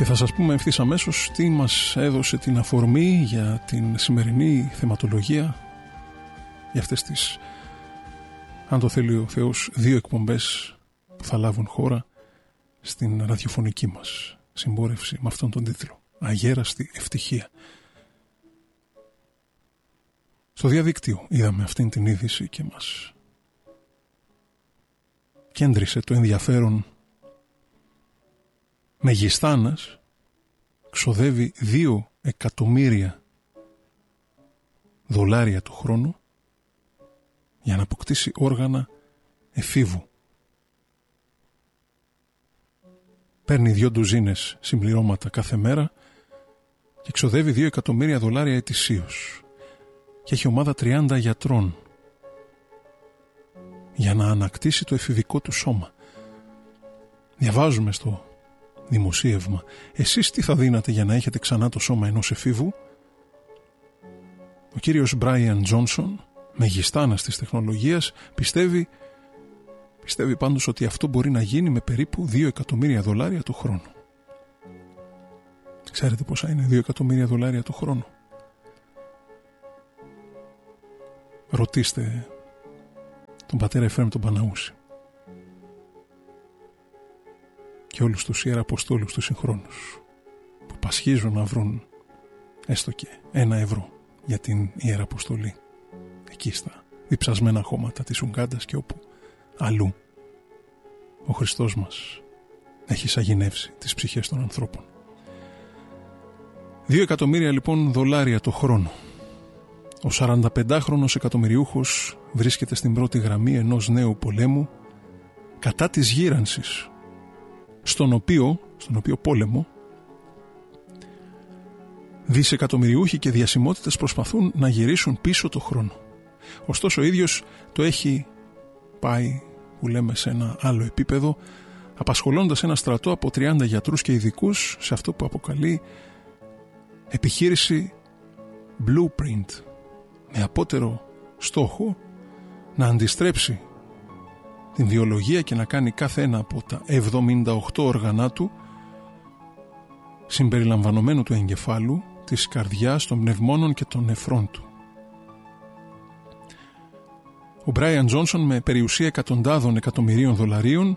Και θα σας πούμε ευθύς αμέσως τι μας έδωσε την αφορμή για την σημερινή θεματολογία, για αυτές τις, αν το θέλει ο Θεός, 2 εκπομπές που θα λάβουν χώρα στην ραδιοφωνική μας συμπόρευση με αυτόν τον τίτλο, Αγέραστη Ευτυχία. Στο διαδίκτυο είδαμε αυτήν την είδηση και μας κέντρισε το ενδιαφέρον. Μεγιστάνας ξοδεύει $2 εκατομμύρια το χρόνο για να αποκτήσει όργανα εφήβου. Παίρνει 2 ντουζίνες συμπληρώματα κάθε μέρα και ξοδεύει $2 εκατομμύρια ετησίως. Και έχει ομάδα 30 γιατρών για να ανακτήσει το εφηβικό του σώμα. Διαβάζουμε στο δημοσίευμα, εσείς τι θα δίνατε για να έχετε ξανά το σώμα ενός εφήβου? Ο κύριος Μπράιαν Τζόνσον, μεγιστάνας της τεχνολογίας, πιστεύει πάντως ότι αυτό μπορεί να γίνει με περίπου $2 εκατομμύρια το χρόνο. Ξέρετε πόσα είναι $2 εκατομμύρια το χρόνο? Ρωτήστε τον πατέρα Εφραίμ τον Παναούση και όλους τους ιεραποστόλους του συγχρόνους που πασχίζουν να βρουν έστω και €1 για την ιεραποστολή εκεί στα διψασμένα χώματα της Ουγκάντας και όπου αλλού ο Χριστός μας έχει σαγηνεύσει τις ψυχές των ανθρώπων. $2 εκατομμύρια λοιπόν το χρόνο. Ο 45χρονος εκατομμυριούχος βρίσκεται στην πρώτη γραμμή ενός νέου πολέμου κατά της γύρανσης, στον οποίο πόλεμο δισεκατομμυριούχοι και διασημότητες προσπαθούν να γυρίσουν πίσω το χρόνο. Ωστόσο ο ίδιος το έχει πάει, που λέμε, σε ένα άλλο επίπεδο, απασχολώντας ένα στρατό από 30 γιατρούς και ειδικούς σε αυτό που αποκαλεί επιχείρηση Blueprint, με απότερο στόχο να αντιστρέψει την βιολογία και να κάνει κάθε ένα από τα 78 όργανα του, συμπεριλαμβανομένου του εγκεφάλου, της καρδιάς, των πνευμόνων και των νεφρών του. Ο Μπράιαν Τζόνσον, με περιουσία εκατοντάδων εκατομμυρίων δολαρίων,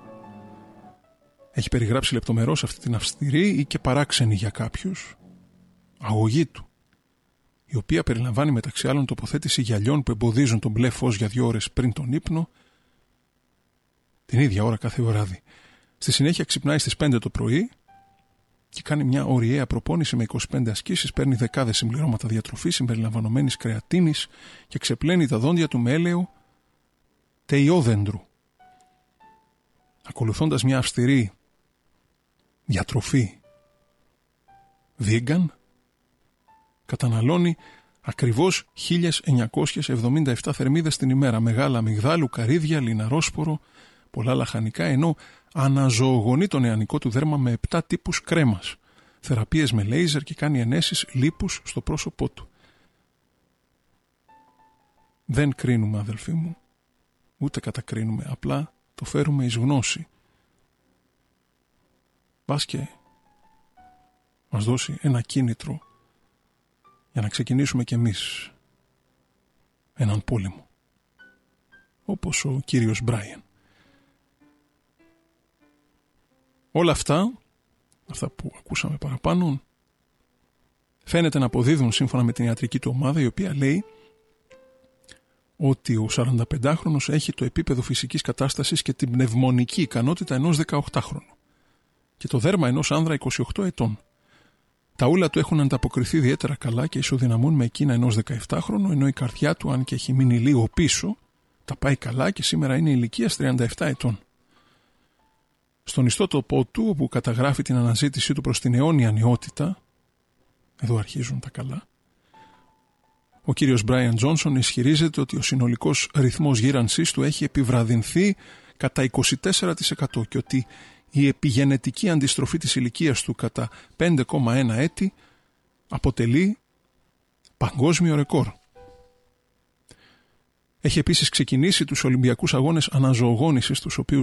έχει περιγράψει λεπτομερώς αυτή την αυστηρή ή και παράξενη για κάποιους αγωγή του, η οποία περιλαμβάνει μεταξύ άλλων τοποθέτηση γυαλιών που εμποδίζουν τον μπλε φως για 2 ώρες πριν τον ύπνο, την ίδια ώρα κάθε βράδυ. Στη συνέχεια ξυπνάει στις 5 το πρωί και κάνει μια ωριαία προπόνηση με 25 ασκήσεις, παίρνει δεκάδες συμπληρώματα διατροφής συμπεριλαμβανομένης κρεατίνης και ξεπλένει τα δόντια του με έλαιο τεϊόδεντρου. Ακολουθώντας μια αυστηρή διατροφή vegan, καταναλώνει ακριβώς 1977 θερμίδες την ημέρα, μεγάλα αμυγδάλου, καρύδια, λιναρόσπορο, πολλά λαχανικά, ενώ αναζωογονεί το νεανικό του δέρμα με 7 τύπους κρέμας, θεραπείες με λέιζερ και κάνει ενέσεις λίπους στο πρόσωπό του. Δεν κρίνουμε, αδελφοί μου, ούτε κατακρίνουμε, απλά το φέρουμε εις γνώση. Μπας και μας δώσει ένα κίνητρο για να ξεκινήσουμε κι εμείς έναν πόλεμο, όπως ο κύριος Μπράιαν. Όλα αυτά που ακούσαμε παραπάνω, φαίνεται να αποδίδουν σύμφωνα με την ιατρική του ομάδα, η οποία λέει ότι ο 45χρονος έχει το επίπεδο φυσικής κατάστασης και την πνευμονική ικανότητα ενός 18χρονου και το δέρμα ενός άνδρα 28 ετών. Τα ούλα του έχουν ανταποκριθεί ιδιαίτερα καλά και ισοδυναμούν με εκείνα ενός 17χρονου, ενώ η καρδιά του, αν και έχει μείνει λίγο πίσω, τα πάει καλά και σήμερα είναι ηλικίας 37 ετών. Στον ιστότοπο του, όπου καταγράφει την αναζήτησή του προς την αιώνια νεότητα, εδώ αρχίζουν τα καλά, ο κύριος Μπράιαν Τζόνσον ισχυρίζεται ότι ο συνολικός ρυθμός γύρανσής του έχει επιβραδυνθεί κατά 24% και ότι η επιγενετική αντιστροφή της ηλικίας του κατά 5,1 έτη αποτελεί παγκόσμιο ρεκόρ. Έχει επίσης ξεκινήσει τους Ολυμπιακούς Αγώνες Αναζωογόνησης, τους οποίους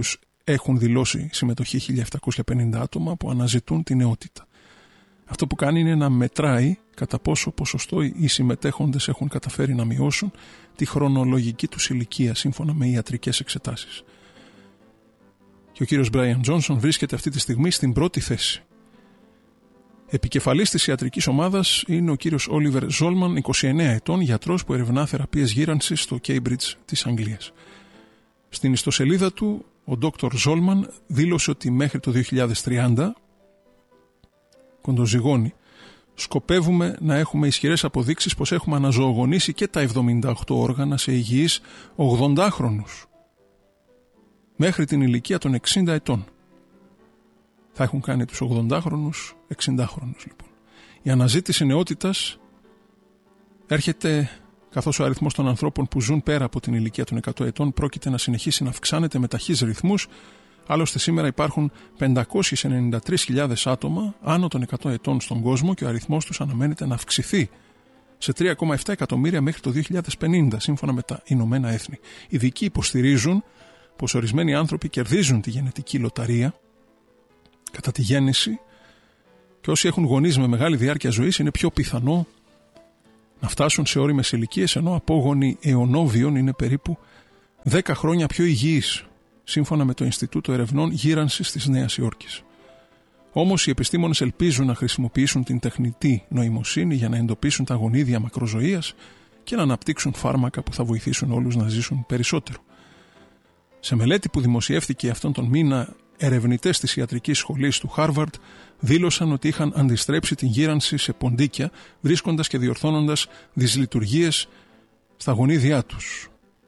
έχουν δηλώσει συμμετοχή 1.750 άτομα που αναζητούν τη νεότητα. Αυτό που κάνει είναι να μετράει κατά πόσο ποσοστό οι συμμετέχοντες έχουν καταφέρει να μειώσουν τη χρονολογική τους ηλικία σύμφωνα με ιατρικές εξετάσεις. Και ο κύριος Μπράιαν Τζόνσον βρίσκεται αυτή τη στιγμή στην πρώτη θέση. Επικεφαλής της ιατρικής ομάδας είναι ο κύριος Όλιβερ Ζόλμαν, 29 ετών, γιατρός που ερευνά θεραπείες γύρανσης στο Cambridge της Αγγλίας. Στην ιστοσελίδα του, ο Dr. Ζόλμαν δήλωσε ότι μέχρι το 2030, κοντοζυγώνει, σκοπεύουμε να έχουμε ισχυρές αποδείξεις πως έχουμε αναζωογονήσει και τα 78 όργανα σε υγιείς 80χρονους. Μέχρι την ηλικία των 60 ετών. Θα έχουν κάνει τους 80χρονους 60χρονους λοιπόν. Η αναζήτηση νεότητας έρχεται καθώς ο αριθμός των ανθρώπων που ζουν πέρα από την ηλικία των 100 ετών πρόκειται να συνεχίσει να αυξάνεται με ταχύς ρυθμούς. Άλλωστε σήμερα υπάρχουν 593.000 άτομα άνω των 100 ετών στον κόσμο και ο αριθμός τους αναμένεται να αυξηθεί σε 3,7 εκατομμύρια μέχρι το 2050 σύμφωνα με τα Ηνωμένα Έθνη. Οι ειδικοί υποστηρίζουν πως ορισμένοι άνθρωποι κερδίζουν τη γενετική λοταρία κατά τη γέννηση και όσοι έχουν γονείς με μεγάλη διάρκεια ζωής είναι πιο πιθανό να φτάσουν σε ώριμες ηλικίες, ενώ απόγονοι αιωνόβιων είναι περίπου 10 χρόνια πιο υγιείς, σύμφωνα με το Ινστιτούτο Ερευνών Γύρανσης της Νέας Υόρκης. Όμως οι επιστήμονες ελπίζουν να χρησιμοποιήσουν την τεχνητή νοημοσύνη για να εντοπίσουν τα γονίδια μακροζωίας και να αναπτύξουν φάρμακα που θα βοηθήσουν όλους να ζήσουν περισσότερο. Σε μελέτη που δημοσιεύθηκε αυτόν τον μήνα, ερευνητές της ιατρικής σχολής του Χάρβαρντ δήλωσαν ότι είχαν αντιστρέψει την γύρανση σε ποντίκια, βρίσκοντας και διορθώνοντας δυσλειτουργίες στα γονίδια τους.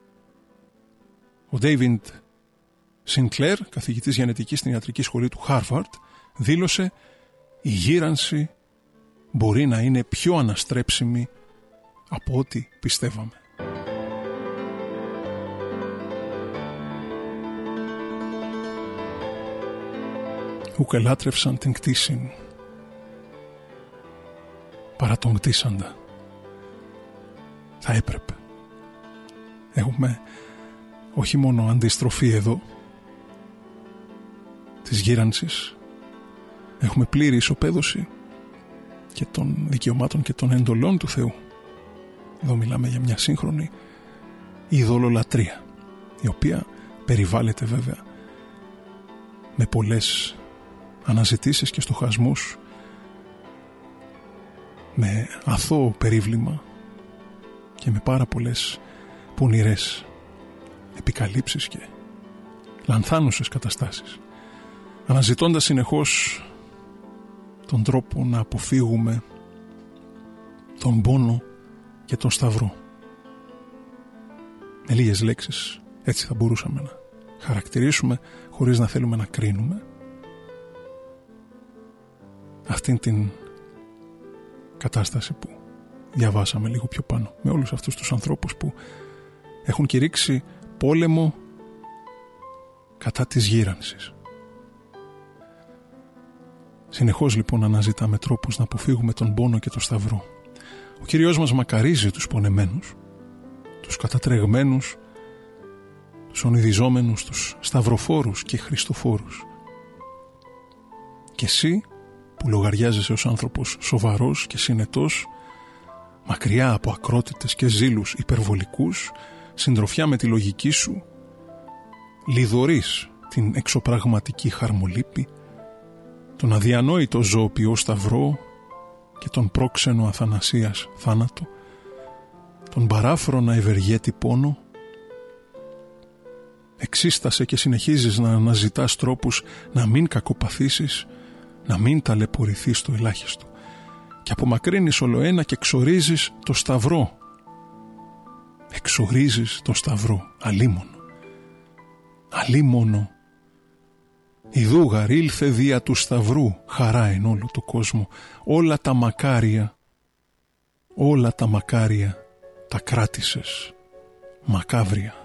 Ο Ντέιβιντ Σινκλέρ, καθηγητής γενετικής στην ιατρική σχολή του Χάρβαρντ, δήλωσε «Η γύρανση μπορεί να είναι πιο αναστρέψιμη από ό,τι πιστεύαμε». Ούκ ελάτρευσαν την κτήσιν, παρά τον κτήσαντα. Θα έπρεπε. Έχουμε όχι μόνο αντιστροφή εδώ της γύρανσης, έχουμε πλήρη ισοπαίδωση και των δικαιωμάτων και των εντολών του Θεού. Εδώ μιλάμε για μια σύγχρονη ειδωλολατρία, η οποία περιβάλλεται βέβαια με πολλές αναζητήσεις και στοχασμούς, με αθώο περίβλημα και με πάρα πολλές πονηρές επικαλύψεις και λανθάνουσες καταστάσεις, αναζητώντας συνεχώς τον τρόπο να αποφύγουμε τον πόνο και τον σταυρό. Με λίγες λέξεις έτσι θα μπορούσαμε να χαρακτηρίσουμε, χωρίς να θέλουμε να κρίνουμε, αυτήν την κατάσταση που διαβάσαμε λίγο πιο πάνω, με όλους αυτούς τους ανθρώπους που έχουν κηρύξει πόλεμο κατά της γύρανσης. Συνεχώς λοιπόν αναζητάμε τρόπους να αποφύγουμε τον πόνο και τον σταυρό. Ο Κύριος μας μακαρίζει τους πονεμένους, τους κατατρεγμένους, τους ονειδιζόμενους, τους σταυροφόρους και χριστοφόρους. Και εσύ που λογαριάζεσαι ως άνθρωπος σοβαρός και συνετός, μακριά από ακρότητες και ζήλους υπερβολικούς, συντροφιά με τη λογική σου, λιδωρείς την εξωπραγματική χαρμολύπη, τον αδιανόητο ζωοποιό σταυρό και τον πρόξενο αθανασίας θάνατο, τον παράφρονα ευεργέτη πόνο. Εξίστασε και συνεχίζεις να αναζητάς τρόπους να μην κακοπαθήσεις, να μην ταλαιπωρηθείς το ελάχιστο, και απομακρύνεις ολοένα και εξορίζεις το σταυρό. Εξορίζεις το σταυρό, αλίμονο. Ιδούγαρ ήλθε δια του σταυρού χαρά εν όλο το κόσμο. Όλα τα μακάρια τα κράτησες, μακάβρια.